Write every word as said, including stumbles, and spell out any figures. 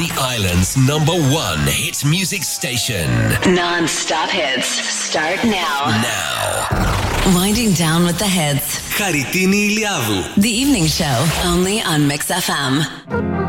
The island's number one hit music station. Non-stop hits. Start now. Now. Winding down with the hits. Χαριτίνη Ηλιάδου. The evening show. Only on Mix εφ εμ.